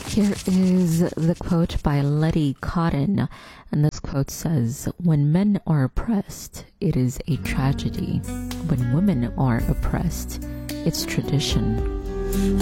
Here is the quote by Letty Cotton, and this quote says, "When men are oppressed, it is a tragedy. When women are oppressed, it's tradition."